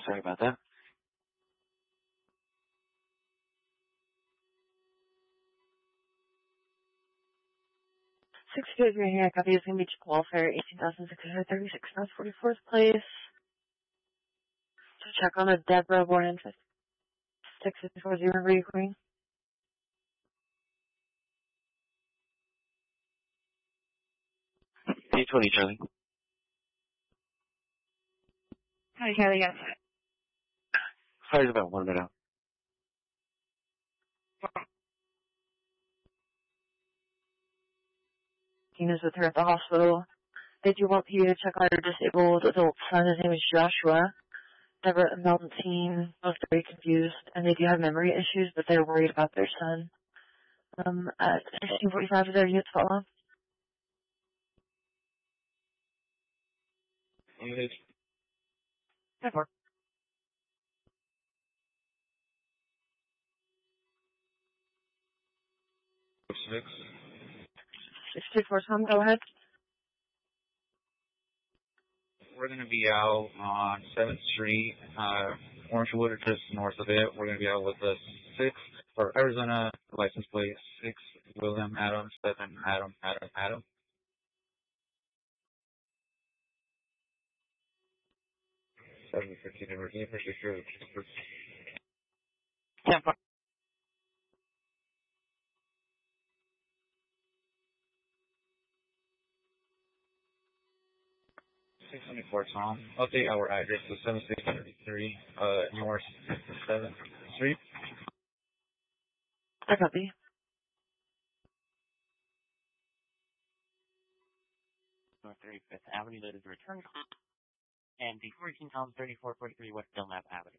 Sorry about that. 6 days here, copy is going to be qualifier 18,636, North 44th place. So check on a Deborah born in 6540, remember you, Queen? P20, Charlie. Hi, Charlie, yes. Fire's about 1 minute out. Tina's with her at the hospital. They do want you to check on her disabled adult son. His name is Joshua. Deborah and Melton team, both very confused, and they do have memory issues, but they're worried about their son. At 1645, is there units follow? Unit. 10-4. 6. 624, Tom, go ahead. We're going to be out on 7th Street, Orangewood, or just north of it. We're going to be out with the 6, or Arizona license plate, 6, William Adam, 7, Adam. 715 in Virginia, for sure. 10-4. 674, Tom. Update our address to 7633 North 7th Street. I copy. North 35th Avenue, that is a return call. And the 14 Tom 3443 West Belknap Avenue.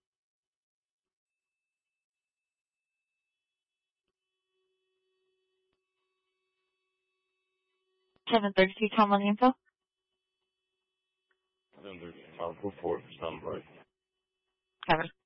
732, Tom, on the info. 732, Tom, 4-4, stand by. Kevin.